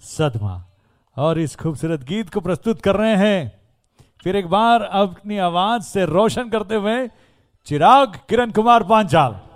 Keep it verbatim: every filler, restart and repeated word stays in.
सदमा। और इस खूबसूरत गीत को प्रस्तुत कर रहे हैं फिर एक बार अपनी आवाज से रोशन करते हुए चिराग किरण कुमार पांचाल।